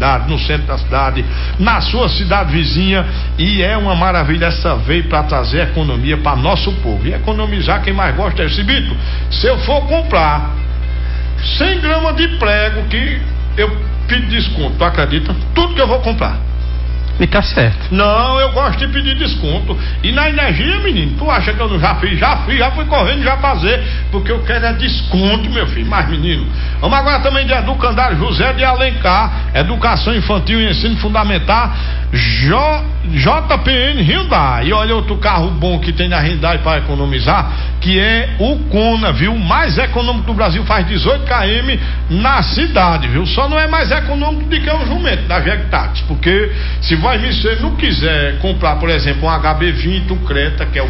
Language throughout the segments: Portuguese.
cidade, no centro da cidade, na sua cidade vizinha, e é uma maravilha. Essa veio para trazer economia para nosso povo, e economizar quem mais gosta é esse Bito. Se eu for comprar 100 gramas de prego, que eu pedi desconto, tu acredita? Tudo que eu vou comprar. E tá certo. Não, eu gosto de pedir desconto. E na energia, menino, tu acha que eu não já fiz? Já fui correndo já fazer, porque eu quero é desconto, meu filho. Mas, menino, vamos agora também de Educandário José de Alencar, Educação Infantil e Ensino Fundamental, JPN Hyundai. E olha outro carro bom que tem na Hyundai para economizar, que é o Kona, viu? O mais econômico do Brasil, faz 18 km na cidade, viu? Só não é mais econômico do que o jumento da Jectax, porque se você não quiser comprar, por exemplo, um HB20, um Creta, que é o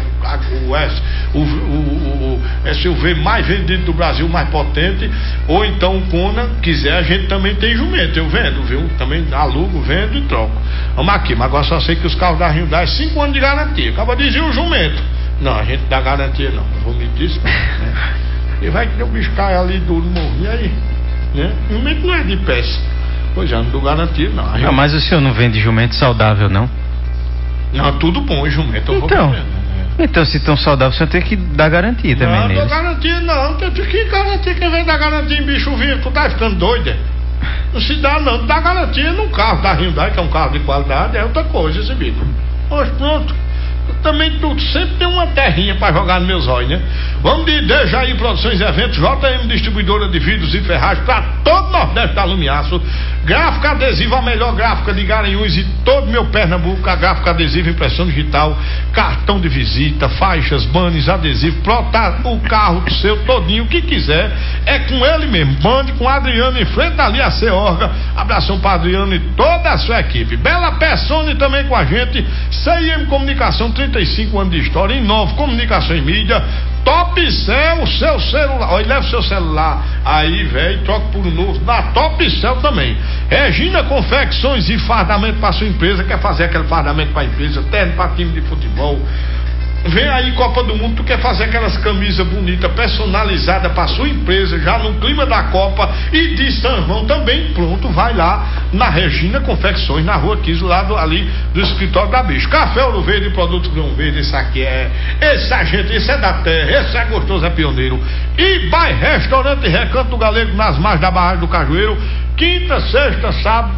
SUV mais vendido do Brasil, mais potente, ou então o Kona, quiser, a gente também tem jumento, eu vendo, viu? Também alugo, vendo e troco. Vamos aqui, mas agora só sei que os carros da Hyundai 5 anos de garantia. Acaba de dizer o jumento. Não, a gente dá garantia não vou mentir isso, né? E vai que o bicho cai ali duro, morre, e aí? Né? Jumento não é de peça. Pois é, não dou garantia não. Não, mas o senhor não vende jumento saudável, não? Não, tudo bom, jumento eu vou vendendo, né? Então, se tão saudável, o senhor tem que dar garantia também neles. Não dou garantia não, tem que garantia, quem vem dar garantia em bicho vivo, tu tá ficando doido, é? Não se dá não, dá garantia num carro da Hyundai, que é um carro de qualidade, é outra coisa esse bicho. Pois pronto. Também tu sempre tem uma terrinha para jogar nos meus olhos, né? Vamos de Dejaí Produções e Eventos, JM Distribuidora de Vidros e Ferragens para todo o Nordeste da Lumiaço, gráfica adesiva, a melhor gráfica de Garanhuns e todo meu Pernambuco, a gráfica adesiva, impressão digital, cartão de visita, faixas, banners, adesivo, plotar o carro seu todinho, o que quiser, é com ele mesmo. Bande com Adriano em frente ali a Ceorga. Abração para Adriano e toda a sua equipe. Bela Persone também com a gente, CIM Comunicação, 35 anos de história, Inova Comunicação e Mídia, Top Cell, o seu celular, olha, leva o seu celular aí, velho, troca por um novo, na Top Cell também. Regina Confecções e fardamento para sua empresa, quer fazer aquele fardamento para a empresa, terno para time de futebol. Vem aí Copa do Mundo, tu quer fazer aquelas camisas bonitas, personalizadas para sua empresa, já no clima da Copa e de São João também, pronto, vai lá na Regina Confecções, na Rua 15, lado ali do escritório da Bicho. Café Ouro Verde, produtos Grão Verde, esse aqui esse é da terra, esse é gostoso, é pioneiro. E vai Restaurante Recanto Galego, nas margens da Barragem do Cajueiro, quinta, sexta,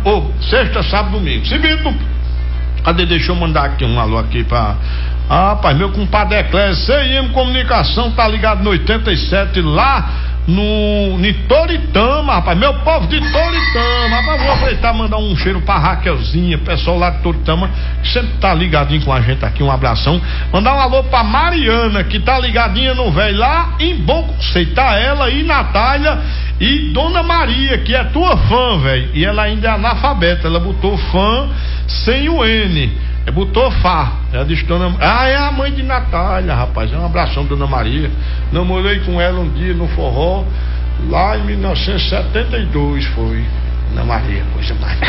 sábado, domingo. Cibito, cadê? Deixa eu mandar aqui um alô aqui pra... rapaz, meu compadre Eclésio, CIM Comunicação, tá ligado no 87 lá no Toritama, rapaz, meu povo de Toritama, rapaz, vou aproveitar e mandar um cheiro pra Raquelzinha, pessoal lá de Toritama, que sempre tá ligadinho com a gente aqui, um abração. Mandar um alô pra Mariana, que tá ligadinha no velho lá em Bom Conceito, tá ela e Natália e Dona Maria, que é tua fã, velho, e ela ainda é analfabeta, ela botou fã sem o N. Botou Fá, ela disse dona... é a mãe de Natália, rapaz, é um abração, Dona Maria. Namorei com ela um dia no forró, lá em 1972 foi, Dona Maria, coisa mais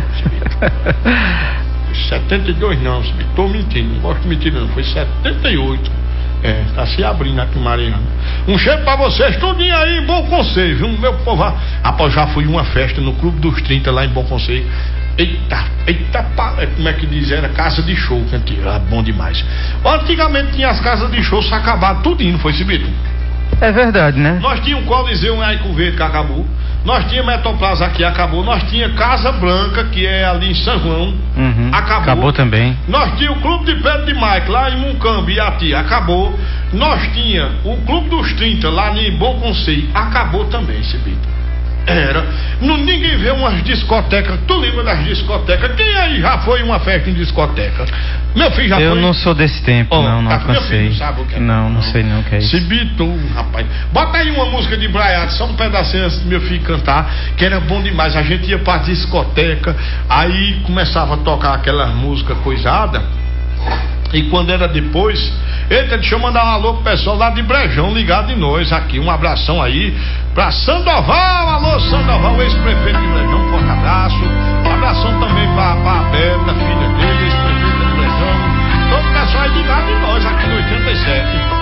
72 não, tô mentindo, não gosto de mentir não, foi 78. Tá se abrindo aqui, Mariana. Um cheiro pra vocês, tudinho aí em Bom Conselho, viu, meu povo? Rapaz, já fui uma festa no Clube dos 30 lá em Bom Conselho. Eita, como é que diz? Era casa de show, que era bom demais. Antigamente tinha as casas de show, se acabaram tudinho, não foi, Cibito? É verdade, né? Nós tínhamos um Coliseu em Aico Verde, que acabou. Nós tínhamos Metroplaza aqui, acabou. Nós tínhamos Casa Branca, que é ali em São João, acabou também. Nós tínhamos o Clube de Pedro de Mike, lá em Mucambi, Iati, acabou. Nós tínhamos o Clube dos 30, lá em Bom Conselho, acabou também, Cibito. Ninguém vê umas discotecas. Tu lembra das discotecas? Quem aí já foi uma festa em discoteca? Meu filho já foi. Eu não sou desse tempo, não alcancei. Não sei não o que é isso. Cibito, rapaz. Bota aí uma música de Braiado, só um pedacinho antes do meu filho cantar, que era bom demais. A gente ia pra discoteca, aí começava a tocar aquelas músicas coisadas. E quando era depois, eita, deixa eu mandar um alô pro pessoal lá de Brejão ligado em nós aqui, um abração aí pra Sandoval, alô Sandoval, ex-prefeito de Brejão, um forte abraço. Um abração também pra Beta, filha dele, ex-prefeita de Brejão. Todo o pessoal aí ligado em nós aqui no 87.